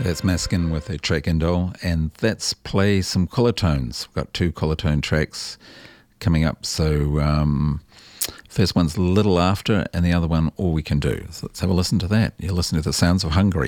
That's Maskin with a track Indole, and that's play some Quillertones. We've got two Quillertone tracks coming up, so first one's Little After and the other one All We Can Do. So let's have a listen to that. You're listening to the sounds of Hungary.